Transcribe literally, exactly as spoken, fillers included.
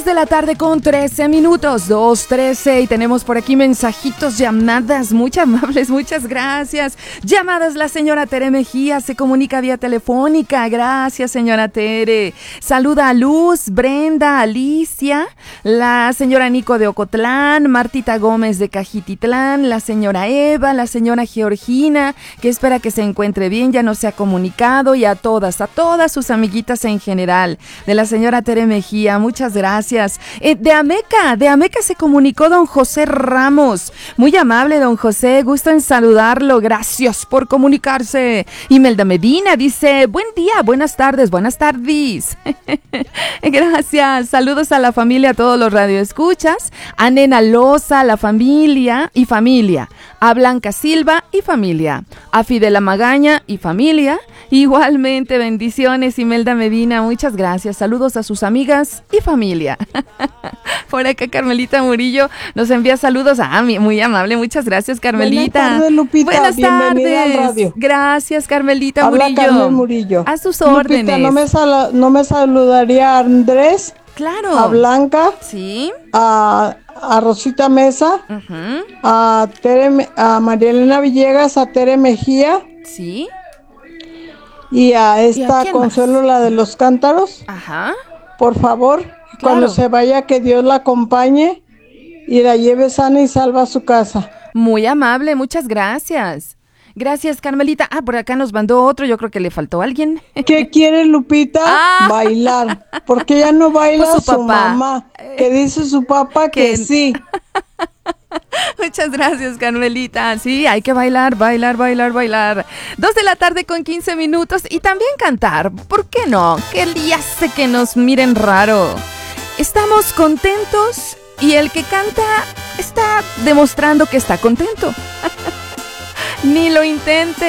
de la tarde con trece minutos, dos trece, y tenemos por aquí mensajitos, llamadas, muy amables, muchas gracias. Llamadas, la señora Tere Mejía se comunica vía telefónica, gracias señora Tere. Saluda a Luz, Brenda, Alicia, la señora Nico de Ocotlán, Martita Gómez de Cajititlán, la señora Eva, la señora Georgina, que espera que se encuentre bien, ya no se ha comunicado, y a todas, a todas sus amiguitas en general, de la señora Tere Mejía, muchas gracias. Eh, de Ameca, de Ameca se comunicó don José Ramos, muy amable don José, gusto en saludarlo, gracias por comunicarse. Imelda Medina dice, buen día, buenas tardes, buenas tardes. Gracias, saludos a la familia, a todos los radioescuchas, a Nena Loza, a la familia y familia, a Blanca Silva y familia, a Fidela Magaña y familia, igualmente bendiciones Imelda Medina, muchas gracias, saludos a sus amigas y familia. Por acá Carmelita Murillo nos envía saludos, ah, muy amable, muchas gracias Carmelita. Buenas tardes Lupita, buenas bienvenida tardes. Al radio. Gracias Carmelita Habla Murillo. Carmen Murillo. A sus Lupita, órdenes. ¿no me, sal- ¿no me saludaría a Andrés? Claro. A Blanca. Sí. A, a Rosita Mesa. Uh-huh. A, Tere, a María Elena Villegas, a Tere Mejía. Sí. Y a esta ¿Y a Consuelo, la de los cántaros. Ajá. Por favor, claro. Cuando se vaya, que Dios la acompañe y la lleve sana y salva a su casa. Muy amable, muchas gracias. Gracias, Carmelita. Ah, por acá nos mandó otro, yo creo que le faltó a alguien. ¿Qué quiere Lupita? Ah. Bailar. Porque ya no baila pues su, su mamá. Que dice su papá que, que sí. Muchas gracias, Carmelita. Sí, hay que bailar, bailar, bailar, bailar. Dos de la tarde con quince minutos y también cantar. ¿Por qué no? Que día hace que nos miren raro. Estamos contentos y el que canta está demostrando que está contento. Ni lo intente.